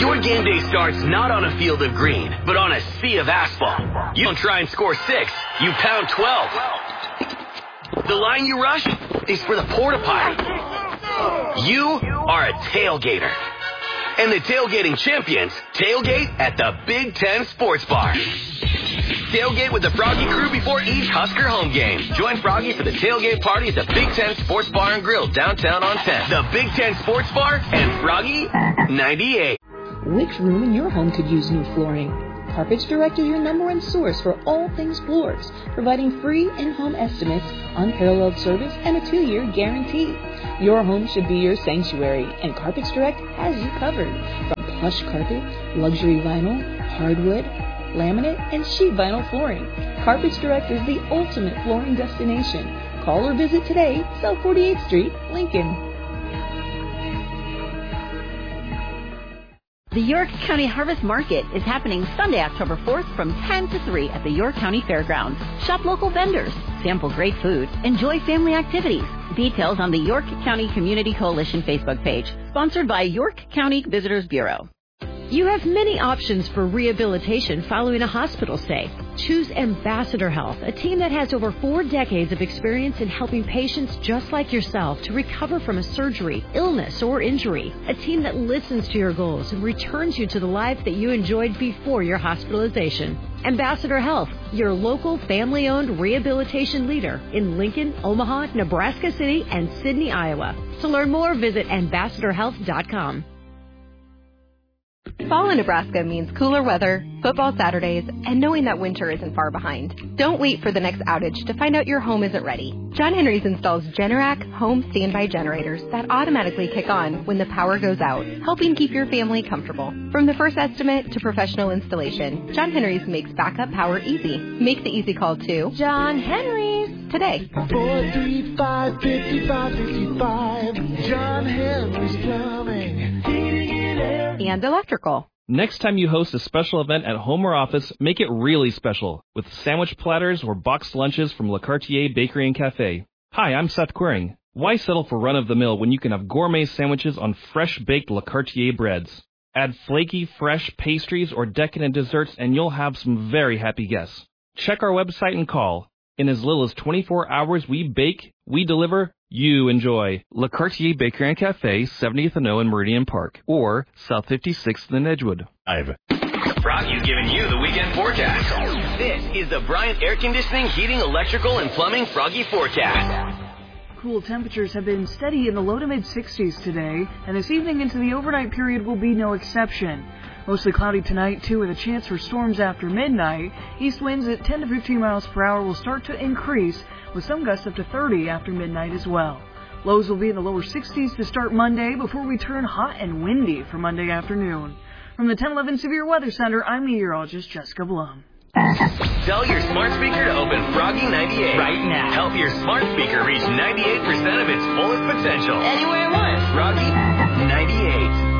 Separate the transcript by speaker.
Speaker 1: Your game day starts not on a field of green, but on a sea of asphalt. You don't try and score 6, you pound 12. The line you rush is for the porta potty. You are a tailgater. And the tailgating champions tailgate at the Big Ten Sports Bar. Tailgate with the Froggy crew before each Husker home game. Join Froggy for the tailgate party at the Big Ten Sports Bar and Grill downtown on 10th. The Big Ten Sports Bar and Froggy 98.
Speaker 2: Which room in your home could use new flooring? Carpets Direct is your #1 source for all things floors, providing free in-home estimates, unparalleled service, and a 2-year guarantee. Your home should be your sanctuary, and Carpets Direct has you covered. From plush carpet, luxury vinyl, hardwood, laminate, and sheet vinyl flooring, Carpets Direct is the ultimate flooring destination. Call or visit today, South 48th Street, Lincoln.
Speaker 3: The York County Harvest Market is happening Sunday, October 4th from 10 to 3 at the York County Fairgrounds. Shop local vendors, sample great food, enjoy family activities. Details on the York County Community Coalition Facebook page, sponsored by York County Visitors Bureau.
Speaker 4: You have many options for rehabilitation following a hospital stay. Choose Ambassador Health, a team that has over 4 decades of experience in helping patients just like yourself to recover from a surgery, illness, or injury. A team that listens to your goals and returns you to the life that you enjoyed before your hospitalization. Ambassador Health, your local family-owned rehabilitation leader in Lincoln, Omaha, Nebraska City, and Sidney, Iowa. To learn more, visit ambassadorhealth.com.
Speaker 5: Fall in Nebraska means cooler weather, football Saturdays, and knowing that winter isn't far behind. Don't wait for the next outage to find out your home isn't ready. John Henry's installs Generac home standby generators that automatically kick on when the power goes out, helping keep your family comfortable. From the first estimate to professional installation, John Henry's makes backup power easy. Make the easy call to John Henry's today.
Speaker 6: 435-5555. John Henry's Plumbing, Heating and Air,
Speaker 5: and Electrical.
Speaker 7: Next time you host a special event at home or office, make it really special with sandwich platters or boxed lunches from Le Cartier Bakery and Cafe. Hi, I'm Seth Quiring. Why settle for run-of-the-mill when you can have gourmet sandwiches on fresh-baked Le Cartier breads? Add flaky, fresh pastries or decadent desserts and you'll have some very happy guests. Check our website and call. In as little as 24 hours, we bake, we deliver, you enjoy. Le Cartier Bakery and Cafe, 70th and O in Meridian Park, or South 56th in Edgewood.
Speaker 1: Froggy's giving you the weekend forecast. This is the Bryant Air Conditioning, Heating, Electrical, and Plumbing Froggy Forecast.
Speaker 8: Cool temperatures have been steady in the low to mid-60s today, and this evening into the overnight period will be no exception. Mostly cloudy tonight, too, with a chance for storms after midnight. East winds at 10 to 15 miles per hour will start to increase, with some gusts up to 30 after midnight as well. Lows will be in the lower 60s to start Monday before we turn hot and windy for Monday afternoon. From the 1011 Severe Weather Center, I'm meteorologist Jessica Blum.
Speaker 1: Tell your smart speaker to open Froggy 98 right now. Help your smart speaker reach 98% of its fullest potential. Anywhere it wants. Froggy 98.